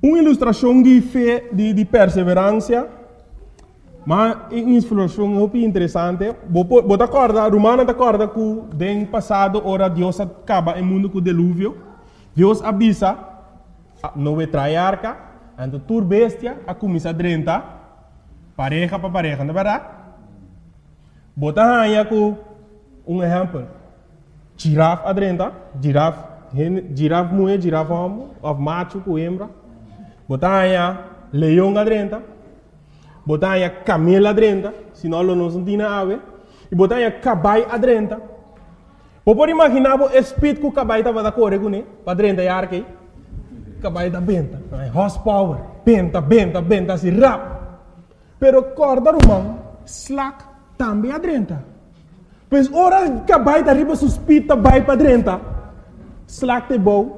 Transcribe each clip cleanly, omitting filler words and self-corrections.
Uma ilustração de fé, de perseverança, mas uma ilustração muito interessante. Você acorda, Romana acorda que no passado, ora Deus acaba o mundo com o dilúvio. Deus avisa, não vai trair a arca, então tur bestia, a começa a drenta, pareja para pareja, não é verdade? Você ganha com exemplo. Girafa a drenta, girafa mulher, girafa homem, ou macho com hembra. Botanya leão adrenta, botanya camelo adrenta, senão não se tem ave, e botanya caballo adrenta. Você pode imaginar o espírito que o caballo estava da correr com ele, para adrenta e arque, caballo da benta, horsepower, benta, assim rápido. Pero corda romano, slack também adrenta. Pois ora caballo da riba suspita vai para adrenta, slack te bom.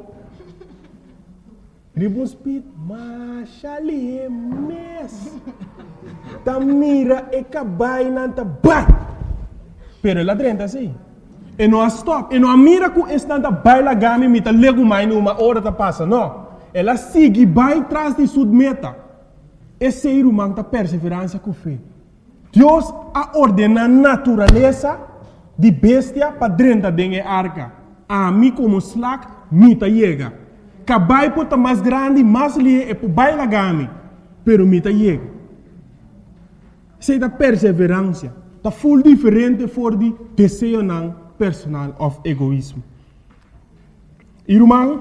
Ribon speed, machali é mes. Ta mira e cabai nanta bai. Pero ela drenta assim. E não stop. E não mira com estanta bai la gami mita lego mais numa hora ta passa. Não. Ela sigue bai tras de sua meta. Esse é o man ta perseverança com fé. Deus a ordena a natureza de bestia para drenta dengue arca. A mim como slack mita chega. Cabai pode estar mais grande, mais lié, e por baila gami, pero mita chega. Isso é da perseverança. Está full diferente for de desejo não personal of egoísmo. Irmão,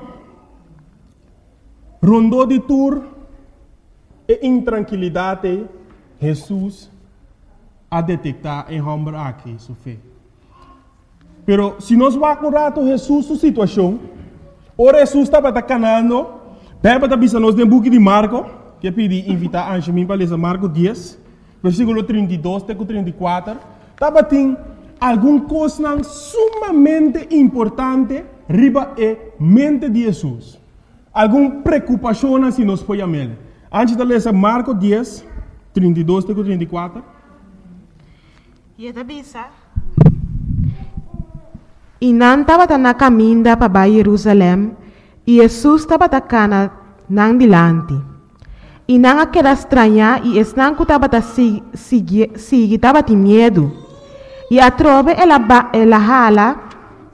rondou de tour e intranquilidade, Jesus a detectar em homem aqui, sua fé. Pero se nós vamos acordar Jesus sua situação, ora Jesus estava canando, Bíblia está dizendo nos book de Marco, que pedi invitar a Anjemim para ler Marco 10, versículo 32 até 34, estava tem alguma coisa sumamente importante riba e mente de Jesus. Alguma preocupação se nós podemos ler. Antes de ler Marco 10, 32 até 34. E está bisa. E não estava na caminho para Jerusalém, e Jesus estava na dilante. E não aquela estranha, e não estava estava de medo. E a trove ela hala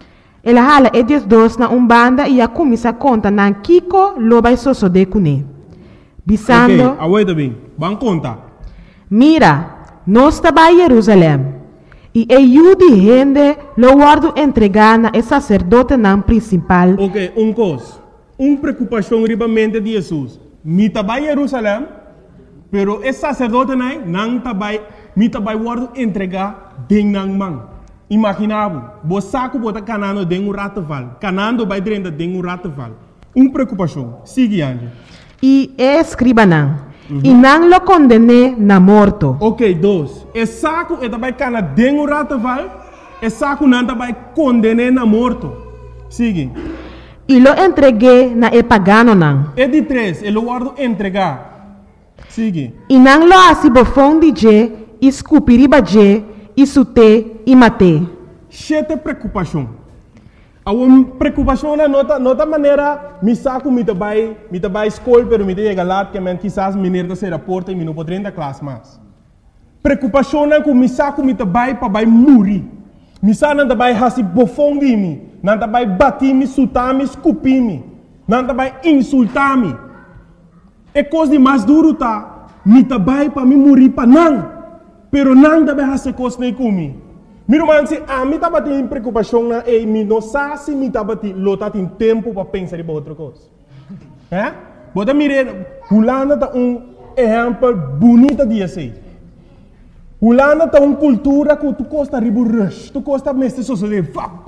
e Deus dos na banda e a começa a contar na Kiko lo vai suceder com ele. Bisando. Ok, aguenta bem, vamos contar. Mira, nós estava em Jerusalém. E eu de gente lo guardo entregar na sacerdote não principal. Ok, coisa. Preocupação ribamente de Jesus. Me trabalha em Jerusalém, pero esse sacerdote não trabalha, me trabalha guardo entregar de não mão. Imaginável, você saco bota canando de rataval, canando vai dentro de rataval. Preocupação. Sigue ande. E escriba não. E não lo condené na morto. Ok, dois. E saco é também cana dengo rataval, e saco não também condené na morto. Sigue. E lo entreguei na pagano não. E de três, ele guardo entregar. Sigue. E não lo asibofon de je, escupiriba je, isute e mate. Chete preocupação. A preocupação na nota maneira, me saco me trabalha escola, pero me chega lá que men quizás menino se reporta e me não pode entrar classe mais. Preocupação na que me saco me trabalha para vai morrer. Me saco não trabalha hasi bofão de mim, não trabalha bater me, sutar me, escupir me, não trabalha insultar me. É coisa de mais duro tá, me trabalha para me morrer para não, pero não trabalha hasi coisa nem comigo. Meu irmão, se a mim estava tendo preocupação na e me não sabe se me estava tendo tempo para pensar em outra coisa. É? Bota mire, Holanda tá exemplo bonito de assim. Holanda tá cultura que tu costa ribu rush, tu costa mestre sociedade,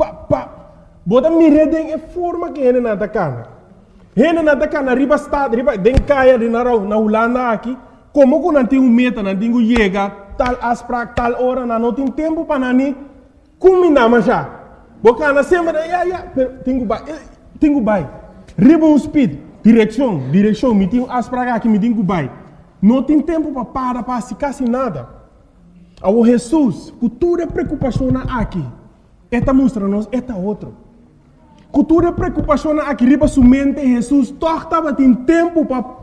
Bota mire den forma que ele não tá cana. Ele não tá cana riba estado, riba den caia de na Holanda aqui, como que não tem meta, não tem chega tal aspra tal hora não tem tempo para nani combinar mas já bocana sempre tenho bai ribbon speed direção me tenho aspra aqui me tenho bai não tem tempo para se quase nada ao Jesus cultura preocupação aqui esta mostra nós esta outro cultura preocupação aqui riba sua mente Jesus torta tem tempo para